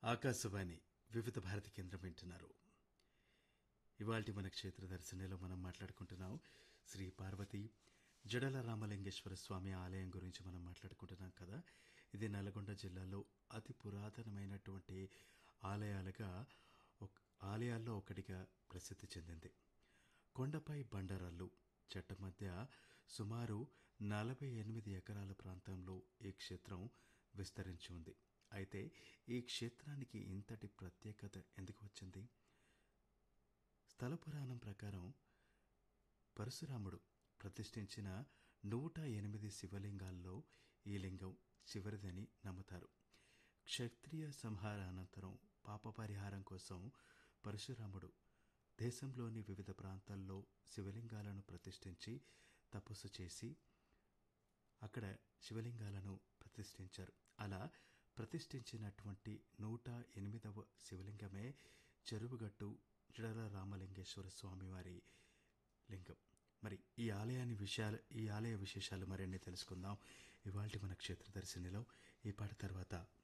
ఆకాశవాణి వివిధ భారతి కేంద్రం వింటున్నారు. ఇవాల్టి మన క్షేత్ర దర్శనిలో మనం మాట్లాడుకుంటున్నాం శ్రీ పార్వతి జడల రామలింగేశ్వర స్వామి ఆలయం గురించి మనం మాట్లాడుకుంటున్నాం కదా. ఇది నల్గొండ జిల్లాలో అతి పురాతనమైనటువంటి ఆలయాల్లో ఒకటిగా ప్రసిద్ధి చెందింది. కొండపై బండరాళ్ళు చెట్ట మధ్య సుమారు 48 ఎకరాల ప్రాంతంలో ఈ క్షేత్రం విస్తరించి ఉంది. అయితే ఈ క్షేత్రానికి ఇంతటి ప్రత్యేకత ఎందుకు వచ్చింది? స్థల పురాణం ప్రకారం పరశురాముడు ప్రతిష్ఠించిన 108 శివలింగాల్లో ఈ లింగం చివరిదని నమ్ముతారు. క్షత్రియ సంహార అనంతరం పాప పరిహారం కోసం పరశురాముడు దేశంలోని వివిధ ప్రాంతాల్లో శివలింగాలను ప్రతిష్ఠించి తపస్సు చేసి అక్కడ శివలింగాలను ప్రతిష్ఠించారు. అలా ప్రతిష్ఠించినటువంటి 108వ శివలింగమే చెరువుగట్టు జడల రామలింగేశ్వర స్వామివారి లింగం. మరి ఈ ఆలయ విశేషాలు మరిన్ని తెలుసుకుందాం ఇవాల్టి మన క్షేత్ర దర్శనిలో. ఈ పాట తర్వాత